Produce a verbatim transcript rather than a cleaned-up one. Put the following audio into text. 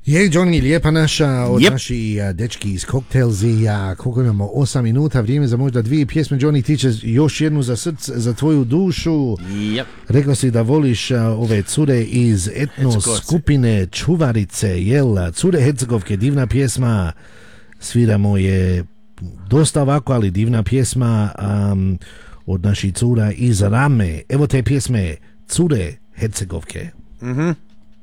Je, Johnny, lijepa naša od Yep. naši a, dečki iz Cocktailsi, a koliko imamo, osam minuta, vrijeme za možda dvije pjesme. Johnny, ti ćeš još jednu za srce, za tvoju dušu. Yep. Rekao si da voliš a, ove cure iz etno Hercegovci. skupine Čuvarice, jel? Cure Hercegovke, divna pjesma, sviramo je dosta ovako, ali divna pjesma um, od naših cura iz Rame. Evo te pjesme, Cure Hercegovke. Mhm.